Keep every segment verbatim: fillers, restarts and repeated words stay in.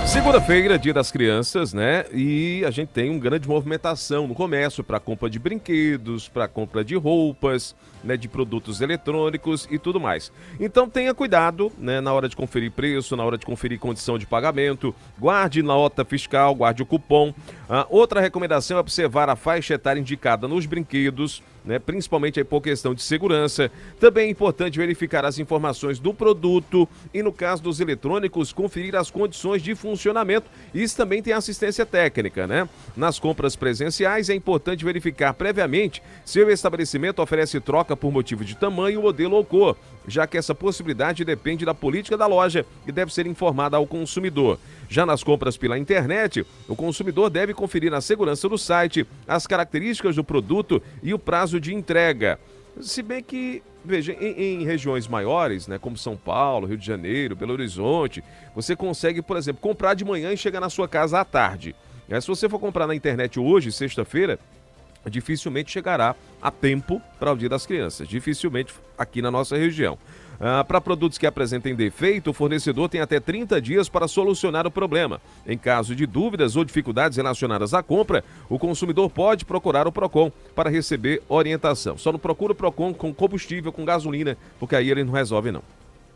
Segunda-feira, dia das crianças, né? E a gente tem uma grande movimentação no comércio para compra de brinquedos, para compra de roupas, né? De produtos eletrônicos e tudo mais. Então tenha cuidado, né? Na hora de conferir preço, na hora de conferir condição de pagamento, guarde nota fiscal, guarde o cupom. Ah, outra recomendação é observar a faixa etária indicada nos brinquedos, né? Principalmente aí por questão de segurança. Também é importante verificar as informações do produto e, no caso dos eletrônicos, conferir as condições de funcionamento. Isso também tem assistência técnica, né? Nas compras presenciais é importante verificar previamente se o estabelecimento oferece troca por motivo de tamanho, modelo ou cor, já que essa possibilidade depende da política da loja e deve ser informada ao consumidor. Já nas compras pela internet, o consumidor deve conferir a segurança do site, as características do produto e o prazo de entrega. Se bem que, veja, em, em regiões maiores, né, como São Paulo, Rio de Janeiro, Belo Horizonte, você consegue, por exemplo, comprar de manhã e chegar na sua casa à tarde. É, se você for comprar na internet hoje, sexta-feira, dificilmente chegará a tempo para o Dia das Crianças, dificilmente aqui na nossa região. Ah, para produtos que apresentem defeito, o fornecedor tem até trinta dias para solucionar o problema. Em caso de dúvidas ou dificuldades relacionadas à compra, o consumidor pode procurar o Procon para receber orientação. Só não procura o Procon com combustível, com gasolina, porque aí ele não resolve não.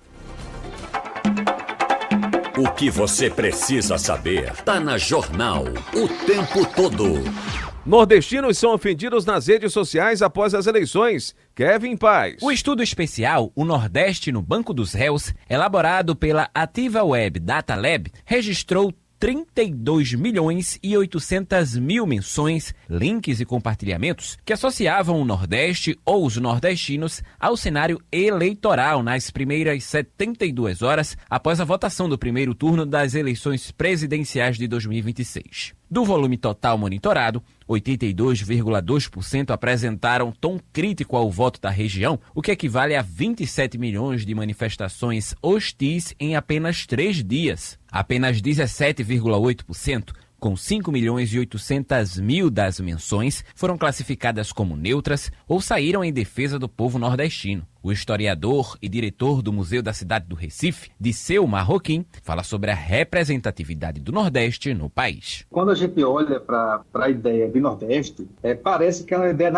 O que você precisa saber está na Jornal o tempo todo. Nordestinos são ofendidos nas redes sociais após as eleições. Kevin Paz. O estudo especial O Nordeste no Banco dos Réus, elaborado pela Ativa Web Data Lab, registrou trinta e dois milhões e oitocentas mil menções, links e compartilhamentos que associavam o Nordeste ou os nordestinos ao cenário eleitoral nas primeiras setenta e duas horas após a votação do primeiro turno das eleições presidenciais de dois mil e vinte e seis. Do volume total monitorado, oitenta e dois vírgula dois por cento apresentaram tom crítico ao voto da região, o que equivale a vinte e sete milhões de manifestações hostis em apenas três dias. Apenas dezessete vírgula oito por cento, com cinco milhões e oitocentas mil das menções, foram classificadas como neutras ou saíram em defesa do povo nordestino. O historiador e diretor do Museu da Cidade do Recife, Disseu Marroquim, fala sobre a representatividade do Nordeste no país. Quando a gente olha para a ideia de Nordeste, é, parece que é uma ideia